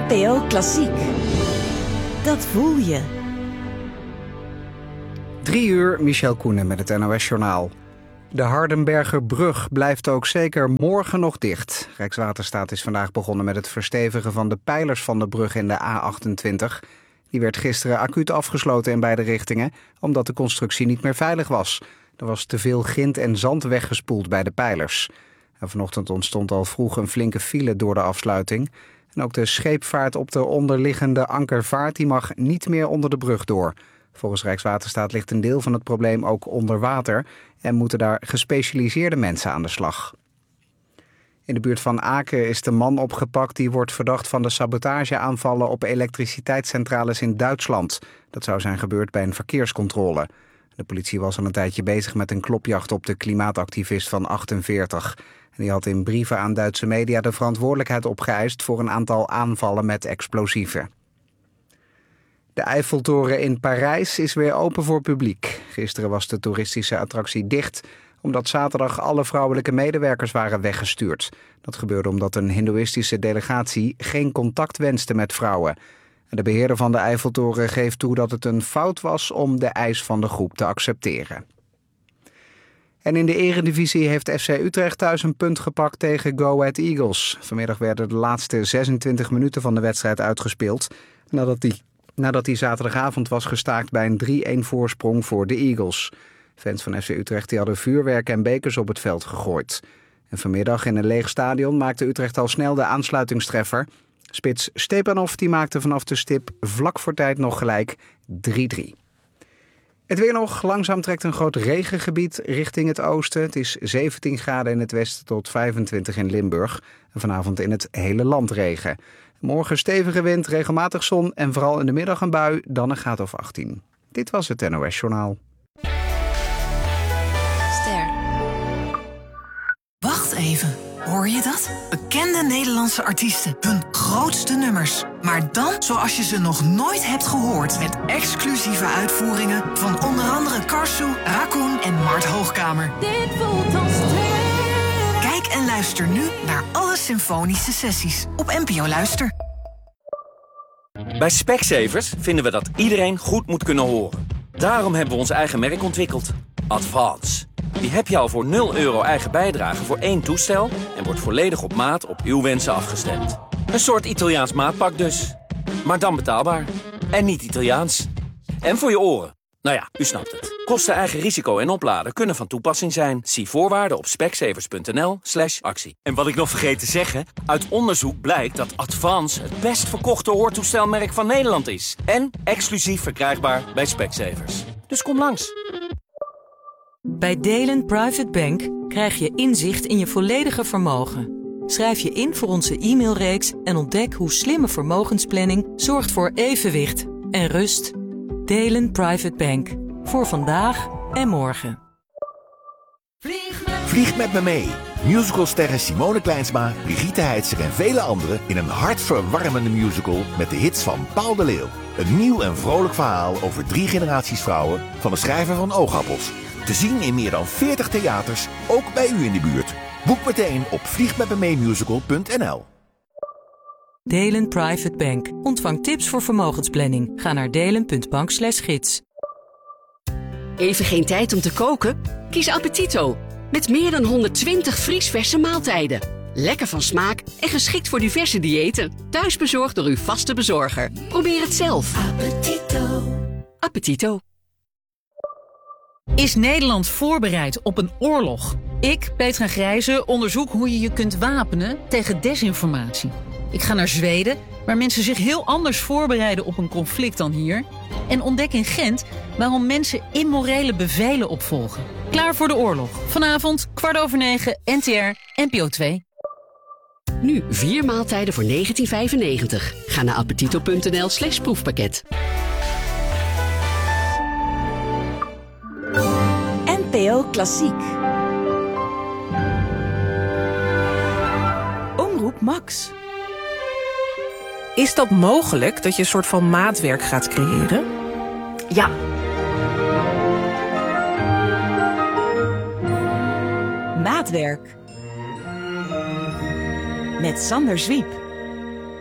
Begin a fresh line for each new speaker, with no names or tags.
NPO Klassiek. Dat voel je.
3 uur, Michel Koenen met het NOS-journaal. De Hardenbergerbrug blijft ook zeker morgen nog dicht. Rijkswaterstaat is vandaag begonnen met het verstevigen van de pijlers van de brug in de A28. Die werd gisteren acuut afgesloten in beide richtingen, omdat de constructie niet meer veilig was. Er was te veel grind en zand weggespoeld bij de pijlers. En vanochtend ontstond al vroeg een flinke file door de afsluiting. En ook de scheepvaart op de onderliggende Ankervaart die mag niet meer onder de brug door. Volgens Rijkswaterstaat ligt een deel van het probleem ook onder water en moeten daar gespecialiseerde mensen aan de slag. In de buurt van Aken is de man opgepakt die wordt verdacht van de sabotageaanvallen op elektriciteitscentrales in Duitsland. Dat zou zijn gebeurd bij een verkeerscontrole. De politie was al een tijdje bezig met een klopjacht op de klimaatactivist van 48. En die had in brieven aan Duitse media de verantwoordelijkheid opgeëist voor een aantal aanvallen met explosieven. De Eiffeltoren in Parijs is weer open voor publiek. Gisteren was de toeristische attractie dicht, omdat zaterdag alle vrouwelijke medewerkers waren weggestuurd. Dat gebeurde omdat een hindoeïstische delegatie geen contact wenste met vrouwen. En de beheerder van de Eiffeltoren geeft toe dat het een fout was om de eis van de groep te accepteren. En in de Eredivisie heeft FC Utrecht thuis een punt gepakt tegen Go Ahead Eagles. Vanmiddag werden de laatste 26 minuten van de wedstrijd uitgespeeld, nadat die zaterdagavond was gestaakt bij een 3-1 voorsprong voor de Eagles. Fans van FC Utrecht die hadden vuurwerk en bekers op het veld gegooid. En vanmiddag in een leeg stadion maakte Utrecht al snel de aansluitingstreffer. Spits Stepanov die maakte vanaf de stip vlak voor tijd nog gelijk 3-3. Het weer nog. Langzaam trekt een groot regengebied richting het oosten. Het is 17 graden in het westen tot 25 in Limburg. En vanavond in het hele land regen. Morgen stevige wind, regelmatig zon en vooral in de middag een bui, dan een graad of 18. Dit was het NOS Journaal.
Ster. Wacht even. Hoor je dat? Bekende Nederlandse artiesten. Hun grootste nummers. Maar dan zoals je ze nog nooit hebt gehoord. Met exclusieve uitvoeringen van onder andere Karsu, Raccoon en Mart Hoogkamer.
Dit voelt als twee.
Kijk en luister nu naar alle symfonische sessies op NPO Luister.
Bij Specsavers vinden we dat iedereen goed moet kunnen horen. Daarom hebben we ons eigen merk ontwikkeld. Advance. Die heb je al voor €0 eigen bijdrage voor 1 toestel en wordt volledig op maat op uw wensen afgestemd. Een soort Italiaans maatpak dus. Maar dan betaalbaar. En niet Italiaans. En voor je oren. Nou ja, u snapt het. Kosten, eigen risico en opladen kunnen van toepassing zijn. Zie voorwaarden op specsavers.nl/actie. En wat ik nog vergeet te zeggen, uit onderzoek blijkt dat Advance het best verkochte hoortoestelmerk van Nederland is. En exclusief verkrijgbaar bij Specsavers. Dus kom langs.
Bij Delen Private Bank krijg je inzicht in je volledige vermogen. Schrijf je in voor onze e-mailreeks en ontdek hoe slimme vermogensplanning zorgt voor evenwicht en rust. Delen Private Bank. Voor vandaag en morgen.
Vlieg met me mee. Musicalsterren Simone Kleinsma, Brigitte Heitzer en vele anderen in een hartverwarmende musical met de hits van Paul de Leeuw. Een nieuw en vrolijk verhaal over 3 generaties vrouwen van de schrijver van Oogappels. Te zien in meer dan 40 theaters, ook bij u in de buurt. Boek meteen op vliegmetmemeemusical.nl.
Delen Private Bank. Ontvang tips voor vermogensplanning. Ga naar delen.bank/gids.
Even geen tijd om te koken? Kies Appetito. Met meer dan 120 vriesverse maaltijden. Lekker van smaak en geschikt voor diverse diëten. Thuisbezorgd door uw vaste bezorger. Probeer het zelf.
Appetito.
Appetito.
Is Nederland voorbereid op een oorlog? Ik, Petra Grijze, onderzoek hoe je je kunt wapenen tegen desinformatie. Ik ga naar Zweden, waar mensen zich heel anders voorbereiden op een conflict dan hier. En ontdek in Gent waarom mensen immorele bevelen opvolgen. Klaar voor de oorlog. Vanavond, 9:15, NTR, NPO 2.
Nu 4 maaltijden voor €19,95. Ga naar appetito.nl/proefpakket.
NPO Klassiek. Omroep Max.
Is dat mogelijk, dat je een soort van maatwerk gaat creëren?
Ja. Maatwerk. Met Sander Zwiep.